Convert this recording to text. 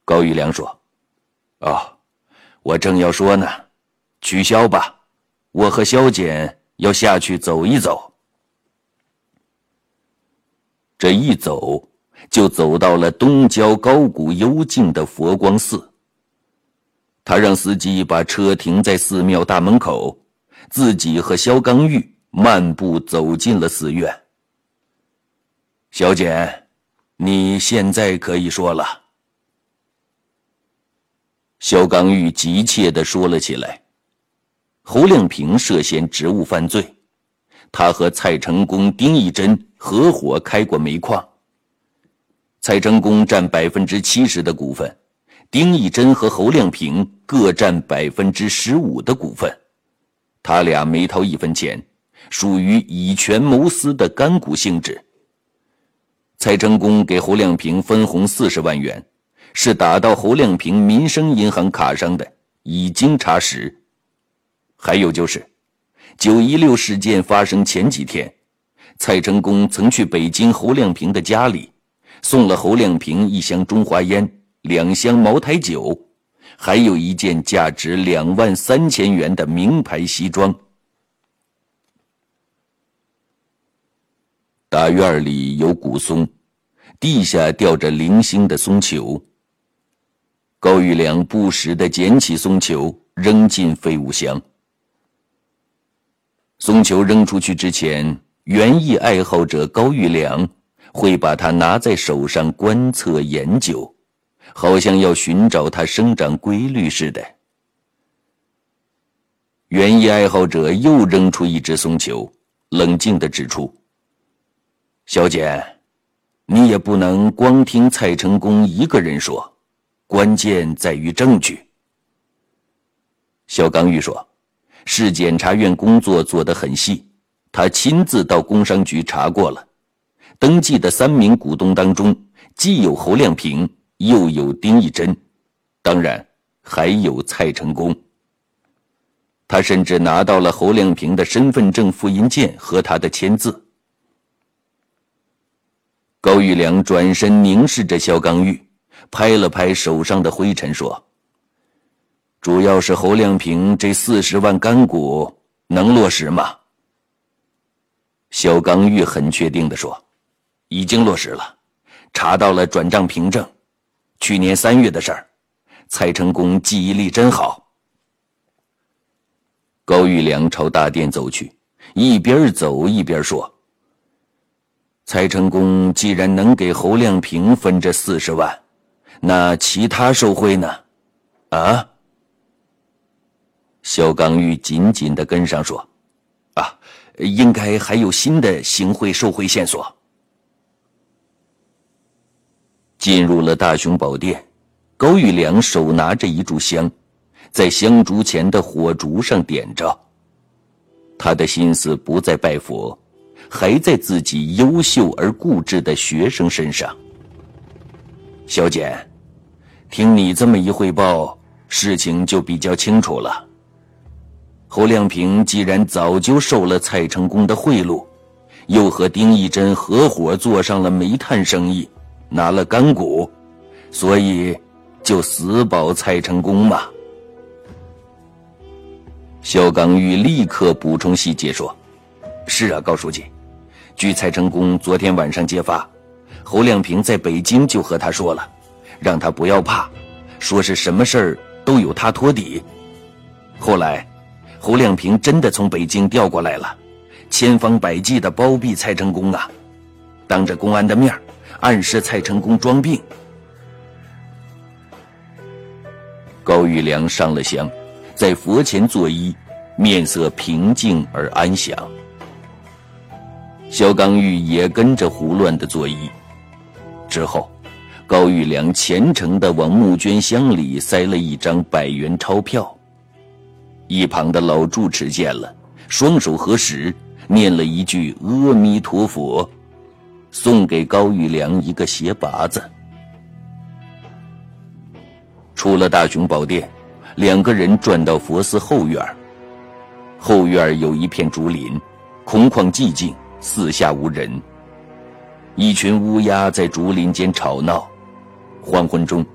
高玉良说：“哦，我正要说呢，取消吧，我和萧简要下去走一走。”这一走就走到了东郊高古幽静的佛光寺。他让司机把车停在寺庙大门口，自己和萧刚玉漫步走进了寺院。小简，你现在可以说了。萧刚玉急切地说了起来。侯亮平涉嫌职务犯罪，他和蔡成功、丁义珍合伙开过煤矿。蔡成功占70%的股份，丁义珍和侯亮平各占15%的股份，他俩没掏一分钱，属于以权谋私的干股性质。蔡成功给侯亮平分红40万元，是打到侯亮平民生银行卡上的，已经查实。还有就是916事件发生前几天，蔡成功曾去北京侯亮平的家里，送了侯亮平1箱中华烟、2箱茅台酒，还有一件价值23000元的名牌西装。大院里有古松，地下吊着零星的松球。高玉良不时地捡起松球，扔进废物箱。松球扔出去之前，园艺爱好者高玉良会把它拿在手上观测研究，好像要寻找它生长规律似的。园艺爱好者又扔出一只松球，冷静地指出：“小简，你也不能光听蔡成功一个人说，关键在于证据。”萧刚玉说：“市检察院工作做得很细，他亲自到工商局查过了。登记的3名股东当中，既有侯亮平，又有丁义珍，当然还有蔡成功。他甚至拿到了侯亮平的身份证复印件和他的签字。”高玉良转身凝视着萧刚玉，拍了拍手上的灰尘说：“主要是侯亮平这40万干股能落实吗？”萧刚玉很确定地说：“已经落实了，查到了转账凭证，去年3月的事儿。蔡成功记忆力真好。”高玉良朝大殿走去，一边走一边说：“蔡成功既然能给侯亮平分这40万，那其他受贿呢？啊？”萧刚玉紧紧地跟上说：“啊，应该还有新的行贿受贿线索。”进入了大雄宝殿，高玉良手拿着一炷香，在香烛前的火烛上点着。他的心思不在拜佛，还在自己优秀而固执的学生身上。“小简，听你这么一汇报，事情就比较清楚了。侯亮平既然早就受了蔡成功的贿赂，又和丁义珍合伙做上了煤炭生意，拿了干股，所以就死保蔡成功嘛。”萧刚玉立刻补充细节说：“是啊，高书记，据蔡成功昨天晚上揭发，侯亮平在北京就和他说了，让他不要怕，说是什么事儿都有他托底。后来侯亮平真的从北京调过来了，千方百计地包庇蔡成功啊，当着公安的面暗示蔡成功装病。”高玉良上了香，在佛前作揖，面色平静而安详。萧刚玉也跟着胡乱地作揖。之后，高玉良虔诚地往募捐箱里塞了一张100元钞票。一旁的老住持见了，双手合十，念了一句阿弥陀佛，送给高玉良一个鞋拔子。出了大雄宝殿，2个人转到佛寺后院。后院有一片竹林，空旷寂静，四下无人。一群乌鸦在竹林间吵闹。黄昏中，